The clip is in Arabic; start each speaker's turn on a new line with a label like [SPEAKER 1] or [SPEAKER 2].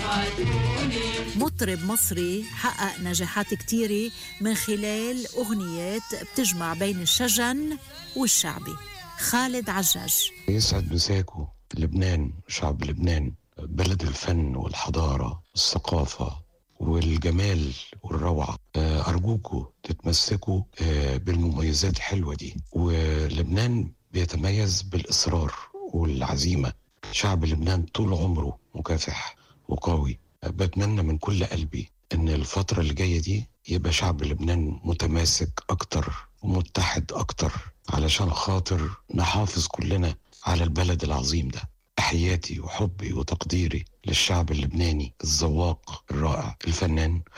[SPEAKER 1] مطرب مصري حقق نجاحات كتيرة من خلال أغنيات بتجمع بين الشجن والشعبي. خالد عجاج.
[SPEAKER 2] يسعد مساكو لبنان، شعب لبنان بلد الفن والحضارة والثقافة والجمال والروعة. أرجوكوا تتمسكوا بالمميزات الحلوة دي. ولبنان بيتميز بالإصرار والعزيمة. شعب لبنان طول عمره مكافح وقوي. بتمنى من كل قلبي إن الفترة اللي جاية دي يبقى شعب لبنان متماسك أكتر ومتحد أكتر، علشان خاطر نحافظ كلنا على البلد العظيم ده. تحياتي وحبي وتقديري للشعب اللبناني الذواق الرائع الفنان